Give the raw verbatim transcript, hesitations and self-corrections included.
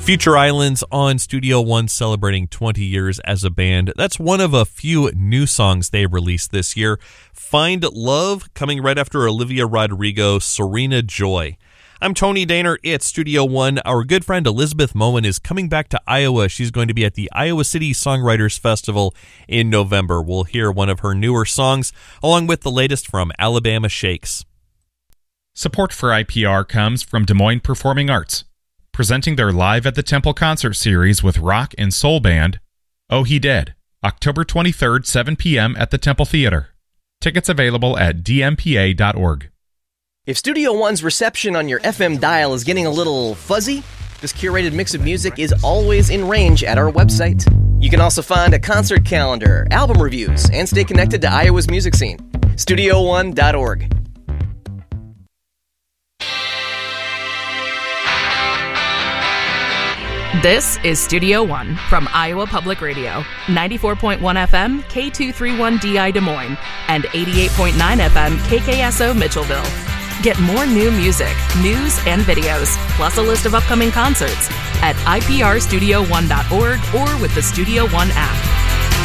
Future Islands on Studio One celebrating twenty years as a band. That's one of a few new songs they released this year. Find Love, coming right after Olivia Rodrigo, Serena Joy. I'm Tony Daner. It's Studio One. Our good friend Elizabeth Moen is coming back to Iowa. She's going to be at the Iowa City Songwriters Festival in November. We'll hear one of her newer songs, along with the latest from Alabama Shakes. Support for I P R comes from Des Moines Performing Arts, presenting their Live at the Temple concert series with rock and soul band, Oh He Dead, October twenty-third, seven p.m. at the Temple Theater. Tickets available at d m p a dot org. If Studio One's reception on your F M dial is getting a little fuzzy, this curated mix of music is always in range at our website. You can also find a concert calendar, album reviews, and stay connected to Iowa's music scene. studio one dot org. This is Studio One from Iowa Public Radio, ninety-four point one F M, K two thirty-one D I Des Moines, and eighty-eight point nine F M, K K S O Mitchellville. Get more new music, news, and videos, plus a list of upcoming concerts at I P R studio one dot org or with the Studio One app.